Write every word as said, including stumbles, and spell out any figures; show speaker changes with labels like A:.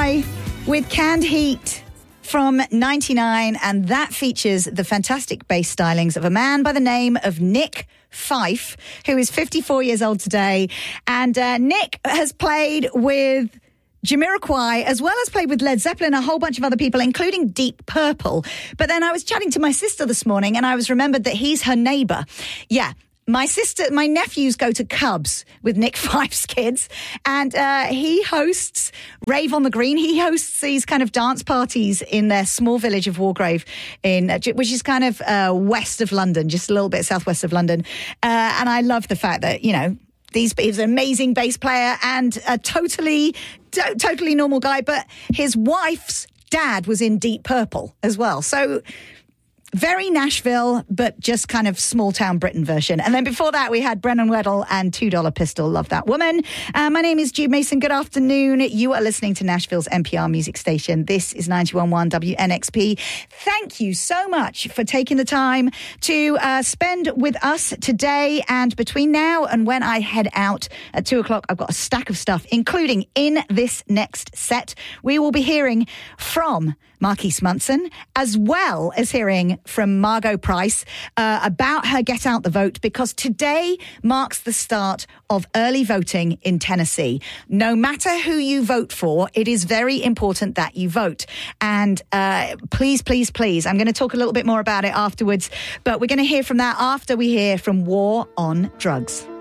A: Jamiroquai with Canned Heat from ninety-nine, and that features the fantastic bass stylings of a man by the name of Nick Fife, who is fifty-four years old today. And uh, Nick has played with Jamiroquai, as well as played with Led Zeppelin, a whole bunch of other people, including Deep Purple. But then I was chatting to my sister this morning, and I was remembered that he's her neighbour. Yeah. My sister, my nephews go to Cubs with Nick Fife's kids, and uh, he hosts Rave on the Green. He hosts these kind of dance parties in their small village of Wargrave, in uh, which is kind of uh, west of London, just a little bit southwest of London. Uh, and I love the fact that, you know, These, he's an amazing bass player and a totally, to, totally normal guy. But his wife's dad was in Deep Purple as well. So very Nashville, but just kind of small town Britain version. And then before that, we had Brennan Weddle and two dollar Pistol. Love that woman. Uh, my name is Jude Mason. Good afternoon. You are listening to Nashville's N P R music station. This is ninety-one point one W N X P. Thank you so much for taking the time to uh, spend with us today. And between now and when I head out at two o'clock, I've got a stack of stuff, including in this next set, we will be hearing from Marquise Munson, as well as hearing from Margot Price uh, about her Get Out the Vote, because today marks the start of early voting in Tennessee. No matter who you vote for, it is very important that you vote. And uh, please, please, please, I'm going to talk a little bit more about it afterwards, but we're going to hear from that after we hear from War on Drugs.